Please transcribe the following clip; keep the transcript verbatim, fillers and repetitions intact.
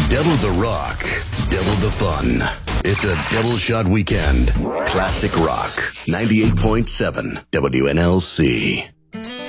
Double the rock, double the fun. It's a double shot weekend. Classic Rock, ninety-eight point seven W N L C.